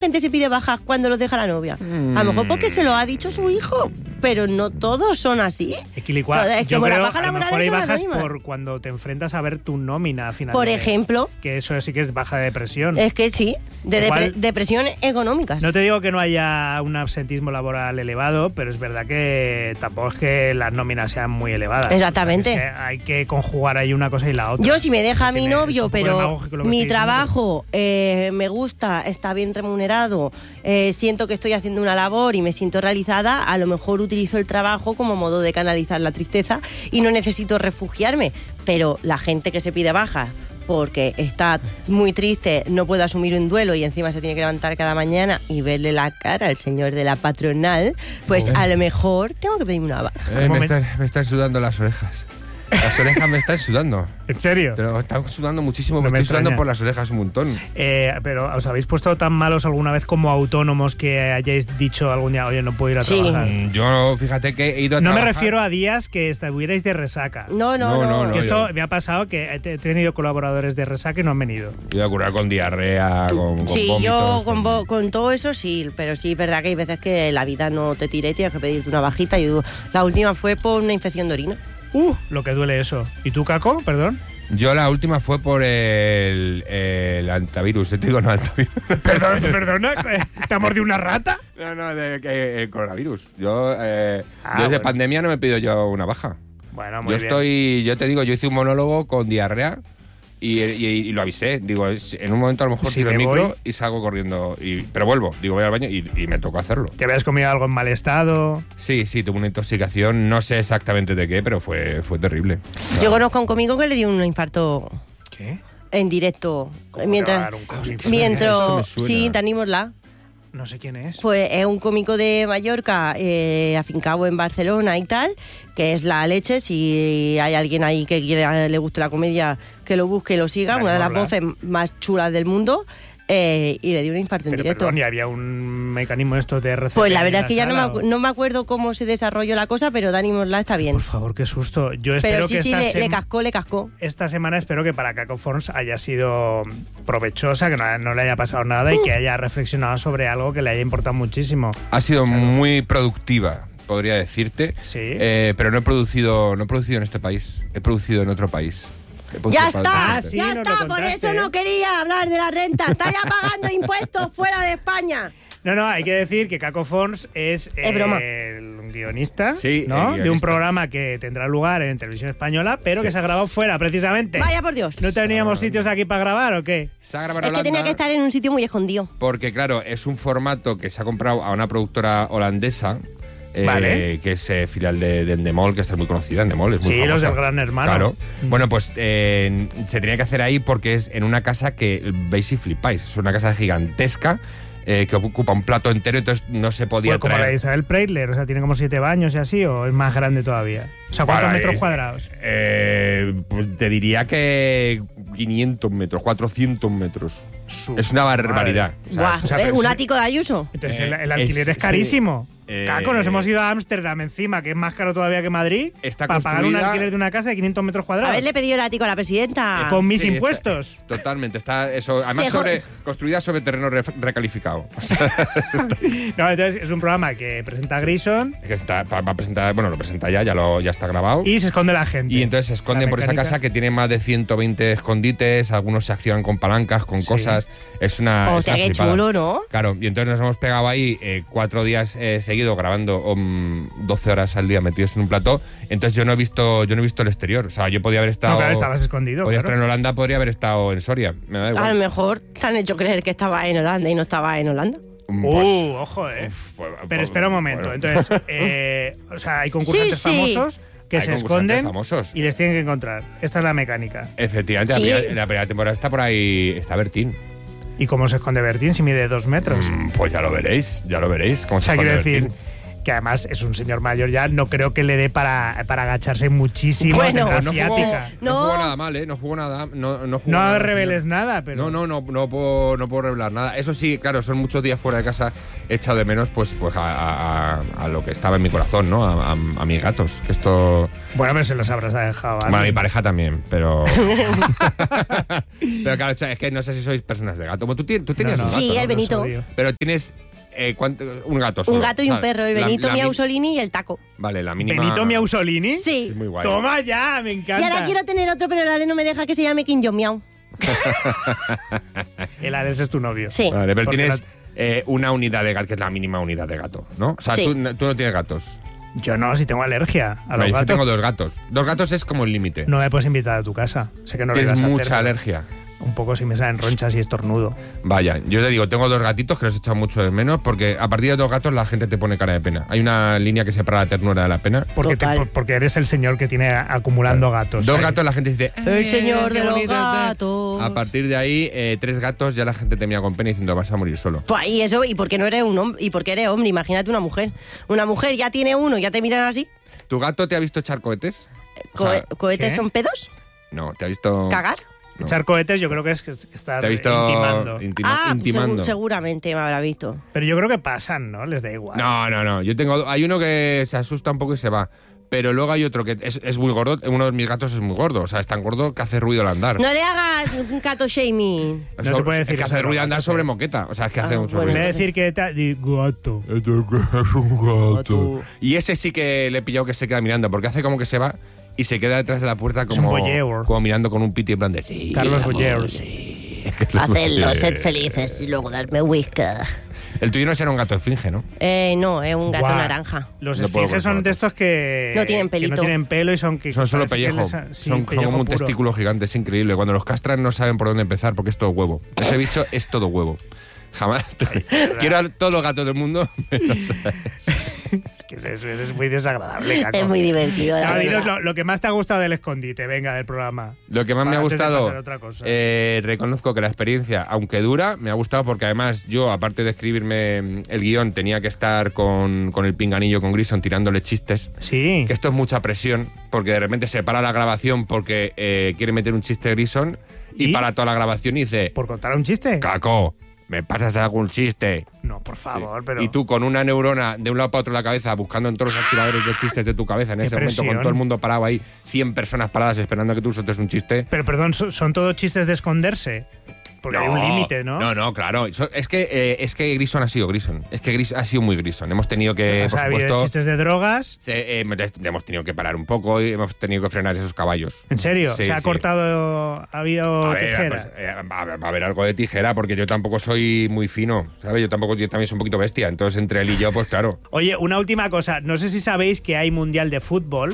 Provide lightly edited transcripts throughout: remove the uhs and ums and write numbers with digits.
gente se pide bajas cuando los deja la novia? A lo mejor porque se lo ha dicho su hijo, pero no todos son así. Joder, Yo creo a lo mejor hay bajas por cuando te enfrentas a ver tu nómina a final por de mes. ejemplo. Que eso sí que es baja de depresión. Es que sí, depresión económicas. No te digo que no haya un absentismo laboral elevado, pero es verdad que tampoco es que las nóminas sean muy elevadas. Exactamente. O sea, es que hay que conjugar ahí una cosa y la otra. Yo si me deja mi novio, pero mi trabajo diciendo. me gusta, está bien remunerado, siento que estoy haciendo una labor y me siento realizada, a lo mejor utilizo el trabajo como modo de canalizar la tristeza y no necesito refugiarme. Pero la gente que se pide baja porque está muy triste, no puede asumir un duelo y encima se tiene que levantar cada mañana y verle la cara al señor de la patronal, pues a lo mejor tengo que pedirme una baja. Me están sudando las orejas. Las orejas me están sudando. ¿En serio? Pero están sudando muchísimo, No me me estoy sudando extraña. por las orejas un montón. Pero ¿os habéis puesto tan malos alguna vez como autónomos que hayáis dicho algún día, oye, no puedo ir a trabajar? Yo, fíjate que he ido a No me trabajar. refiero a días que estuvierais de resaca. No. Que esto me ha pasado que he tenido colaboradores de resaca y no han venido. He ido a curar con diarrea, con Sí, vómitos, yo con todo eso sí, pero sí es verdad que hay veces que la vida no te tira y tienes que pedirte una bajita. Y la última fue por una infección de orina. Lo que duele eso. ¿Y tú, Caco? Perdón. Yo la última fue por el antivirus. Te digo, no, antivirus. Perdona, ¿te ha mordido una rata? No, el coronavirus. Yo desde bueno. pandemia no me pido yo una baja. Bueno, muy bien. Yo te digo, yo hice un monólogo con diarrea y lo avisé. Digo, en un momento a lo mejor Si tiro el me micro voy. y salgo corriendo. Pero vuelvo, digo, voy al baño y me tocó hacerlo. ¿Te habías comido algo en mal estado? Sí, tuve una intoxicación, no sé exactamente de qué, pero fue terrible. Yo conozco a un cómico que le dio un infarto ¿Qué? en directo. ¿Cómo te va a dar un infarto? Esto me suena. Sí, Dani Morlá. No sé quién es. Pues es un cómico de Mallorca, afincado en Barcelona y tal, que es la leche. Si hay alguien ahí que le guste la comedia, que lo busque y lo siga. Dani Una de las Morlá. voces más chulas del mundo. Y le dio un infarto en Pero directo. perdón, ¿y había un mecanismo esto de RCP Pues la en verdad es que ya sala, no me acuerdo cómo se desarrolló la cosa, pero Dani Morlá está bien. Por favor, qué susto. Yo espero Pero que sí, le cascó. esta semana espero que para Caco Forns haya sido provechosa, que no le haya pasado nada y que haya reflexionado sobre algo que le haya importado muchísimo. Ha sido muy productiva, podría decirte. Sí. Pero no he producido en este país. He producido en otro país. Ya está, sí, ya nos lo está, por contaste, eso no quería hablar de la renta. Está ya pagando impuestos fuera de España. No, hay que decir que Caco Forns es broma. el guionista, Sí, ¿no? el De un guionista. programa que tendrá lugar en televisión española, pero Sí. que se ha grabado fuera, precisamente. Vaya por Dios. ¿No teníamos sitios aquí para grabar o qué? Se ha grabado en Es que tenía Holanda que estar en un sitio muy escondido. porque, claro, es un formato que se ha comprado a una productora holandesa. Vale. Que es filial de Endemol, que es muy conocida. Endemol es muy Sí, famosa. los del Gran Hermano. Claro. Bueno, pues se tenía que hacer ahí porque es en una casa que veis y flipáis. Es una casa gigantesca que ocupa un plato entero, entonces no se podía Pues como la de traer. Isabel Preitler, o sea, tiene como 7 baños y así, o es más grande todavía. O sea, ¿cuántos Vale, metros cuadrados? Pues te diría que 500 metros, 400 metros. Es una barbaridad. Madre. Guau, o sea, pero un sí. ático de Ayuso. Entonces Eh, el alquiler es sí. carísimo. Eh, Caco, nos hemos ido a Ámsterdam encima, que es más caro todavía que Madrid, Está para pagar un construida- alquiler de una casa de 500 metros cuadrados. Haberle pedido el ático a la presidenta. Con mis Sí, impuestos. Totalmente. Está eso. Además, Se construida sobre terreno recalificado. O sea, No, entonces es un programa que presenta Grison que va a presentar, bueno, lo presenta ya está grabado. y se esconde la gente. Y entonces se esconden La por esa mecánica. casa que tiene más de 120 escondites, algunos se accionan con palancas, con Sí. cosas. Es una. Hostia, es una qué flipada. chulo, ¿no? Claro, y entonces nos hemos pegado ahí 4 días seguidos grabando 12 horas al día metidos en un plató. Entonces yo no he visto el exterior. O sea, yo podía haber estado. No, claro, estabas escondido. Podía claro. estar en Holanda, podría haber estado en Soria. Me da igual. A lo mejor te han hecho creer que estaba en Holanda y no estaba en Holanda. Ojo, Pues, Pero espera un momento. bueno. Entonces, o sea, hay concursantes Sí, sí. famosos que Hay se concursantes esconden famosos. y les tienen que encontrar. Esta es la mecánica. Efectivamente, Sí. la primera temporada está por ahí, está Bertín. ¿Y cómo se esconde Bertín si mide 2 metros? Pues ya lo veréis, cómo O se sea, quiero esconde decir Bertín. que además es un señor mayor ya, no creo que le dé para agacharse muchísimo. Bueno, tendrá No ciática. jugó nada mal, ¿eh? No jugó nada. No jugó No nada, reveles señor. nada, pero... No puedo revelar nada. Eso sí, claro, son muchos días fuera de casa. He echado de menos pues a lo que estaba en mi corazón, ¿no? A mis gatos. Esto... Bueno, pero se los habrás dejado. Bueno, a mi pareja también, pero... pero claro, es que no sé si sois personas de gato. Bueno, tú tenías un gato, Sí, ¿no? el Benito. Pero tienes... un gato solo. Un gato y un ¿sabes? perro, el Benito Miausolini y el Taco. Vale, la mínima... ¿Benito Miausolini? Sí. Es muy guay. Toma ya, me encanta. Y ahora quiero tener otro, pero el Ale no me deja que se llame Kim Jong Miau. El Alex es tu novio. Sí. Vale, pero Porque tienes una unidad de gato, que es la mínima unidad de gato, ¿no? O sea, Sí. tú no tienes gatos. Yo no, si tengo alergia a los Vale, yo gatos. tengo 2 gatos. 2 gatos es como el límite. No me puedes invitar a tu casa. Sé que no lo Tienes ibas a hacer, mucha pero alergia. Un poco si me salen ronchas y estornudo. Vaya, yo te digo, tengo 2 gatitos que los he echado mucho de menos porque a partir de 2 gatos la gente te pone cara de pena. Hay una línea que separa la ternura de la pena. Total. Porque eres el señor que tiene acumulando gatos. 2 ¿sabes? gatos la gente dice... El señor qué de los bonito, gatos. A partir de ahí, 3 gatos ya la gente te mira con pena diciendo vas a morir solo. Pues, y eso, y porque no eres un hombre, y porque eres hombre, imagínate una mujer. Una mujer ya tiene uno, ya te miran así. ¿Tu gato te ha visto echar cohetes? O sea, ¿Cohetes ¿qué? son pedos? no, te ha visto... ¿Cagar? No. Echar cohetes yo creo que es estar Te ha visto intimando. intimando. Seguramente me habrá visto. Pero yo creo que pasan, ¿no? Les da igual. No. Hay uno que se asusta un poco y se va. Pero luego hay otro que es muy gordo. Uno de mis gatos es muy gordo. O sea, es tan gordo que hace ruido al andar. No le hagas un gato shaming. No se puede decir Es que eso hace de los ruido al andar gatos, sobre ¿eh? moqueta. O sea, es que hace mucho bueno. Voy a ruido. decir que gato. Es un Gato. Y ese sí que le he pillado que se queda mirando, porque hace como que se va y se queda detrás de la puerta Es un como, voyeur. como mirando con un piti en plan de sí. Carlos amor, Boyer. sí. Hacedlo, sed felices y luego darme whisky. El tuyo no será un gato esfinge, ¿no? No, es un gato Guau. naranja. Los No puedo esfinges con son de gatos. estos que No tienen que pelito. no tienen pelo y son que Son solo parece que pellejo. sí, son pellejo como un puro. testículo gigante, es increíble. Cuando los castran no saben por dónde empezar porque es todo huevo. Ese bicho es todo huevo. Jamás. Quiero a todos los gatos del mundo, menos a ese. Es que es muy desagradable, Caco. Es muy divertido. la No, dinos verdad. lo que más te ha gustado del escondite, venga, del programa. Lo que más me ha Antes de gustado, pasar a otra cosa. reconozco que la experiencia, aunque dura, me ha gustado porque además yo, aparte de escribirme el guión, tenía que estar con el pinganillo, con Grison, tirándole chistes. Sí. Que esto es mucha presión, porque de repente se para la grabación porque quiere meter un chiste Grison y ¿Y? para toda la grabación y dice, ¿Por contar un chiste? Caco, ¿me pasas algún chiste? No, por favor, Sí. pero... Y tú con una neurona de un lado para otro de la cabeza, buscando en todos los archivadores de chistes de tu cabeza, en Qué ese momento presión. con todo el mundo parado ahí, 100 personas paradas esperando a que tú sueltes un chiste. Pero perdón, ¿son todos chistes de esconderse? Porque hay un límite, ¿no? No, claro. Es que Grison ha sido Grison. Es que ha sido muy Grison. Hemos tenido que, O sea, por ha habido supuesto, chistes de drogas. hemos tenido que parar un poco y hemos tenido que frenar esos caballos. ¿En serio? Sí, ¿Se ha sí. cortado? ¿Ha habido A ver, tijera? pues, va a haber algo de tijera porque yo tampoco soy muy fino, ¿sabes? Yo también soy un poquito bestia. Entonces, entre él y yo, pues claro. Oye, una última cosa. No sé si sabéis que hay Mundial de Fútbol.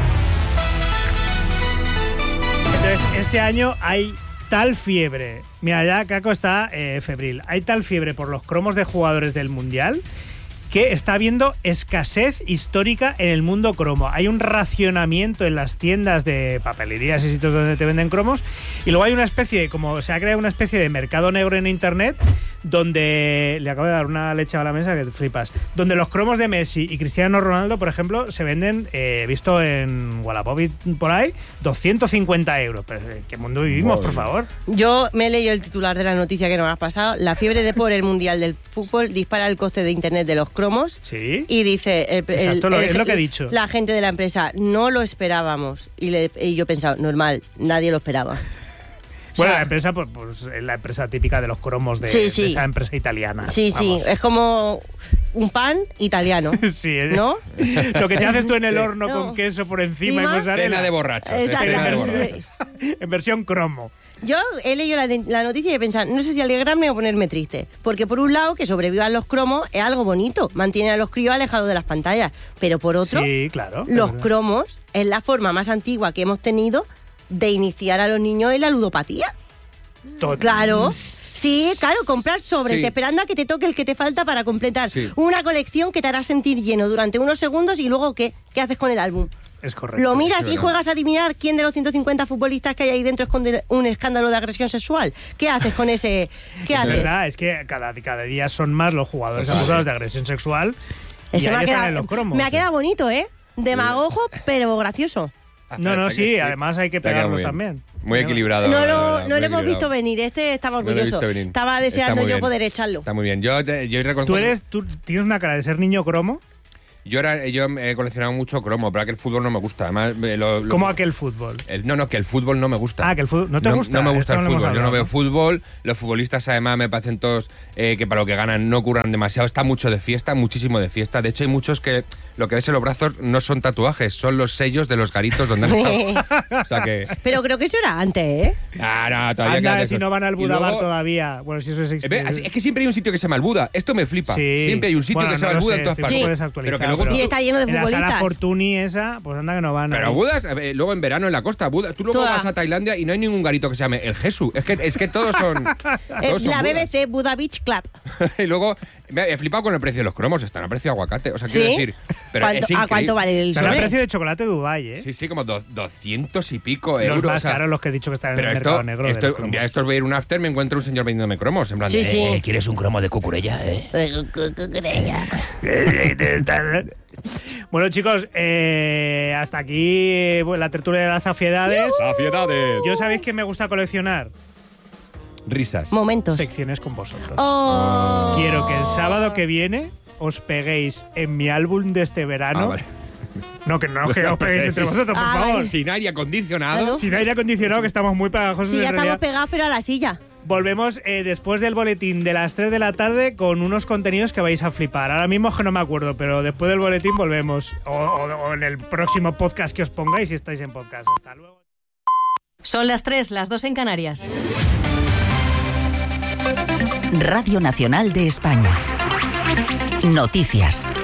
Entonces, este año hay tal fiebre. Mira, ya Caco está febril. Hay tal fiebre por los cromos de jugadores del Mundial que está habiendo escasez histórica en el mundo cromo. Hay un racionamiento en las tiendas de papelerías y sitios donde te venden cromos, y luego hay una especie de, como se ha creado una especie de mercado negro en internet donde le acabo de dar una leche a la mesa que te flipas, donde los cromos de Messi y Cristiano Ronaldo, por ejemplo, se venden, visto en Wallapop y por ahí, 250 euros. Pero, ¿en qué mundo vivimos, por favor? Yo me he leído el titular de la noticia que nos has pasado. La fiebre de por el Mundial del Fútbol dispara el coste de internet de los cromos. Sí. Y dice... Exacto, es lo que he dicho. La gente de la empresa, no lo esperábamos. Y yo he pensado, normal, nadie lo esperaba. Bueno, O sea, la empresa, pues, es la empresa típica de los cromos de, Sí, sí. de esa empresa italiana. Sí, Vamos. es como un pan italiano, Sí, ¿no? Lo que te haces tú en el horno No. con queso por encima y Encima, mozzarella. Cena de borrachos. Exacto. Cena de En borrachos. versión, en versión cromo. Yo he leído la noticia y he pensado, no sé si alegrarme o ponerme triste. Porque por un lado, que sobrevivan los cromos es algo bonito, mantiene a los críos alejados de las pantallas. Pero por otro, Sí, claro. los es verdad. cromos es la forma más antigua que hemos tenido de iniciar a los niños en la ludopatía. Claro, sí, claro, comprar sobres, Sí. esperando a que te toque el que te falta para completar Sí. una colección que te hará sentir lleno durante unos segundos y luego ¿qué haces con el álbum? Es correcto. ¿Lo miras Sí, y bueno. juegas a adivinar quién de los 150 futbolistas que hay ahí dentro esconde un escándalo de agresión sexual? ¿Qué haces con ese? ¿Qué Es haces? verdad, es que cada día son más los jugadores acusados de agresión sexual. Ese ahí me ha están quedado, en los cromos. me ha quedado bonito, ¿eh? Demagogo, pero gracioso. No, sí, Sí. además hay que Te ha quedado pegarlos muy también. Muy equilibrado. No la lo verdad, no muy lo hemos equilibrado. visto venir. Este estaba No lo he orgulloso. visto venir. Estaba Está deseando muy yo bien. poder echarlo. Está muy bien. Yo reconozco. Tú tienes una cara de ser niño cromo. Yo he coleccionado mucho cromo, pero que el fútbol no me gusta. Además, ¿Cómo aquel fútbol? No, que el fútbol no me gusta. Ah, que el fútbol no te gusta. No me gusta Esto el no lo hemos fútbol. Yo no hablado, veo fútbol. Los futbolistas, además, me parecen todos que para lo que ganan no curran demasiado. Está mucho de fiesta, muchísimo de fiesta. De hecho, hay muchos que lo que ves en los brazos no son tatuajes, son los sellos de los garitos donde han estado. O sea que. Pero creo que eso era antes, ¿eh? No, todavía Anda, quedan de si esos. no van al Y Buda Bar luego- todavía. Bueno, si eso es Es que siempre hay un sitio que se llama el Buda. Esto me flipa. Sí. Siempre hay un sitio Bueno, que se llama no el lo Buda sé, en todas estoy partes. poco desactualizado, Pero que luego Y está lleno de en la sala futbolistas. Fortuny esa, pues anda que no van. Pero ahí. Budas, luego en verano en la costa, Buda, tú luego Toda. vas a Tailandia y no hay ningún garito que se llame el Jesús. Es que todos son. Todos son La Budas. BBC, Buda Beach Club. Y luego he flipado con el precio de los cromos, están a precio de aguacate. O sea, ¿Sí? quiero decir. Pero ¿Cuánto- es ¿A increíble. cuánto vale el Están a sobre? precio de chocolate Dubái, ¿eh? Sí, como 200 y pico Los euros. más o sea, caros los que he dicho que están en pero el esto, mercado negro. de los un día cromos. estos voy a ir a un after, me encuentro un señor vendiéndome cromos. En plan, Sí, sí. ¿Quieres un cromo de cucurella, Bueno, chicos, hasta aquí la tertulia de las afiedades. ¡Saciedades! Yo sabéis que me gusta coleccionar Risas. Momentos. secciones con vosotros. Oh. Quiero que el sábado que viene os peguéis en mi álbum de este verano. Ah, vale. No, que no que os peguéis entre vosotros, por Ah, favor. vale. Sin aire acondicionado. Claro. Sin aire acondicionado, que estamos muy pegajosos Sí, ya en estamos realidad. pegados, pero a la silla. Volvemos después del boletín de las 3 de la tarde con unos contenidos que vais a flipar. Ahora mismo es que no me acuerdo, pero después del boletín volvemos. O en el próximo podcast que os pongáis si estáis en podcast. Hasta luego. Son las 3, las 2 en Canarias. Radio Nacional de España. Noticias.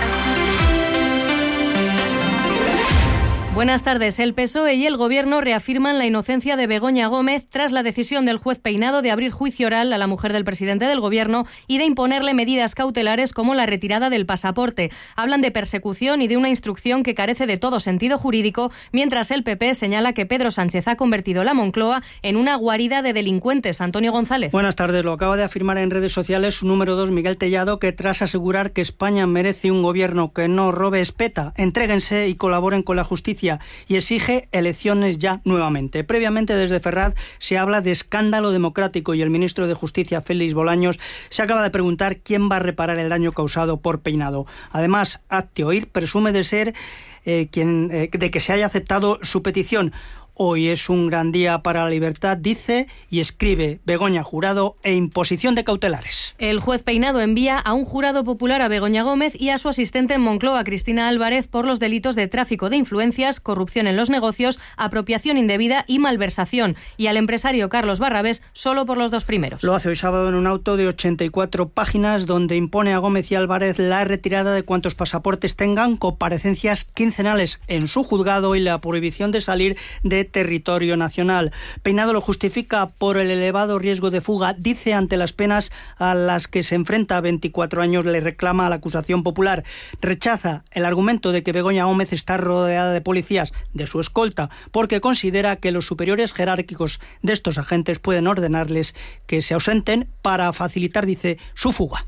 Buenas tardes. El PSOE y el Gobierno reafirman la inocencia de Begoña Gómez tras la decisión del juez Peinado de abrir juicio oral a la mujer del presidente del Gobierno y de imponerle medidas cautelares como la retirada del pasaporte. Hablan de persecución y de una instrucción que carece de todo sentido jurídico, mientras el PP señala que Pedro Sánchez ha convertido la Moncloa en una guarida de delincuentes. Antonio González. Buenas tardes. Lo acaba de afirmar en redes sociales su número 2, Miguel Tellado, que tras asegurar que España merece un gobierno que no robe espeta, entréguense y colaboren con la justicia, y exige elecciones ya nuevamente. Previamente, desde Ferraz se habla de escándalo democrático y el ministro de Justicia, Félix Bolaños, se acaba de preguntar quién va a reparar el daño causado por Peinado. Además, Hazte Oír presume de ser de que se haya aceptado su petición. Hoy es un gran día para la libertad, dice y escribe Begoña Jurado, e imposición de cautelares. El juez Peinado envía a un jurado popular a Begoña Gómez y a su asistente en Moncloa, Cristina Álvarez, por los delitos de tráfico de influencias, corrupción en los negocios, apropiación indebida y malversación, y al empresario Carlos Barrabés solo por los dos primeros. Lo hace hoy sábado en un auto de 84 páginas donde impone a Gómez y Álvarez la retirada de cuantos pasaportes tengan, comparecencias quincenales en su juzgado y la prohibición de salir de territorio nacional. Peinado lo justifica por el elevado riesgo de fuga. Dice, ante las penas a las que se enfrenta, 24 años le reclama a la acusación popular. Rechaza el argumento de que Begoña Gómez está rodeada de policías de su escolta porque considera que los superiores jerárquicos de estos agentes pueden ordenarles que se ausenten para facilitar, dice, su fuga.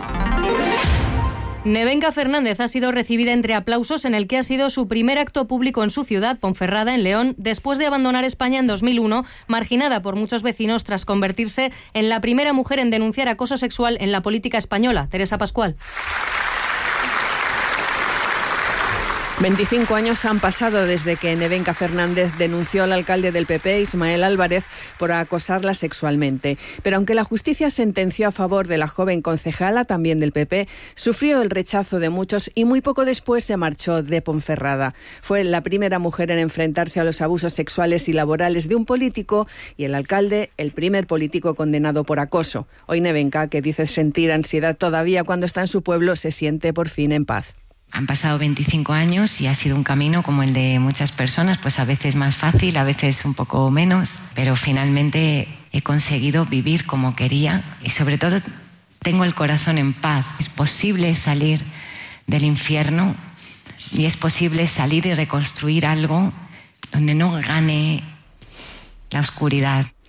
Nevenka Fernández ha sido recibida entre aplausos en el que ha sido su primer acto público en su ciudad, Ponferrada, en León, después de abandonar España en 2001, marginada por muchos vecinos tras convertirse en la primera mujer en denunciar acoso sexual en la política española. Teresa Pascual. 25 años han pasado desde que Nevenka Fernández denunció al alcalde del PP, Ismael Álvarez, por acosarla sexualmente. Pero aunque la justicia sentenció a favor de la joven concejala, también del PP, sufrió el rechazo de muchos y muy poco después se marchó de Ponferrada. Fue la primera mujer en enfrentarse a los abusos sexuales y laborales de un político y el alcalde, el primer político condenado por acoso. Hoy Nevenka, que dice sentir ansiedad todavía cuando está en su pueblo, se siente por fin en paz. Han pasado 25 años y ha sido un camino como el de muchas personas, pues a veces más fácil, a veces un poco menos, pero finalmente he conseguido vivir como quería y sobre todo tengo el corazón en paz. Es posible salir del infierno y es posible salir y reconstruir algo donde no gane la oscuridad.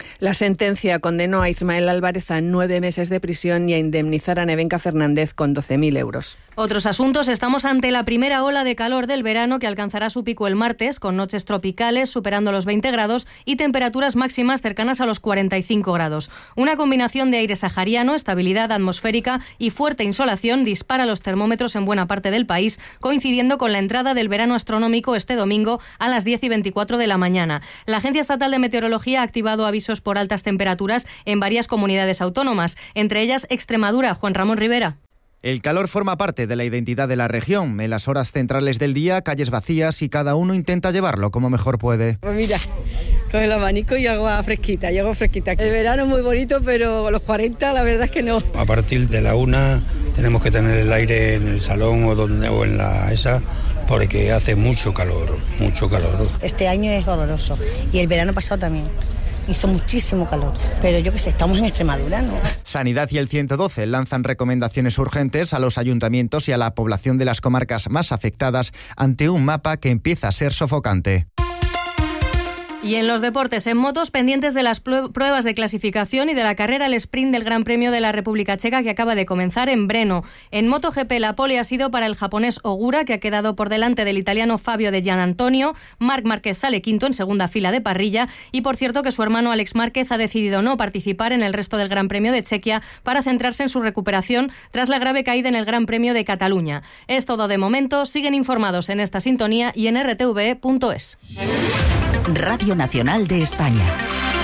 La sentencia condenó a Ismael Álvarez a 9 meses de prisión y a indemnizar a Nevenka Fernández con 12.000 euros. Otros asuntos. Estamos ante la primera ola de calor del verano que alcanzará su pico el martes, con noches tropicales superando los 20 grados y temperaturas máximas cercanas a los 45 grados. Una combinación de aire sahariano, estabilidad atmosférica y fuerte insolación dispara los termómetros en buena parte del país, coincidiendo con la entrada del verano astronómico este domingo a las 10:24 de la mañana. La Agencia Estatal de Meteorología ha activado avisos por altas temperaturas en varias comunidades autónomas, entre ellas Extremadura. Juan Ramón Rivera. El calor forma parte de la identidad de la región. En las horas centrales del día, calles vacías y cada uno intenta llevarlo como mejor puede. Pues mira, con el abanico y agua fresquita, El verano es muy bonito, pero los 40 la verdad es que no. A partir de la 1 tenemos que tener el aire en el salón o en la esa, porque hace mucho calor. Este año es horroroso y el verano pasado también. Hizo muchísimo calor, pero yo qué sé, estamos en Extremadura, ¿no? Sanidad y el 112 lanzan recomendaciones urgentes a los ayuntamientos y a la población de las comarcas más afectadas ante un mapa que empieza a ser sofocante. Y en los deportes, en motos, pendientes de las pruebas de clasificación y de la carrera al sprint del Gran Premio de la República Checa que acaba de comenzar en Brno. En MotoGP la pole ha sido para el japonés Ogura, que ha quedado por delante del italiano Fabio de Gianantonio. Marc Márquez sale quinto en segunda fila de parrilla y por cierto que su hermano Alex Márquez ha decidido no participar en el resto del Gran Premio de Chequia para centrarse en su recuperación tras la grave caída en el Gran Premio de Cataluña. Es todo de momento, siguen informados en esta sintonía y en rtve.es. Radio Nacional de España.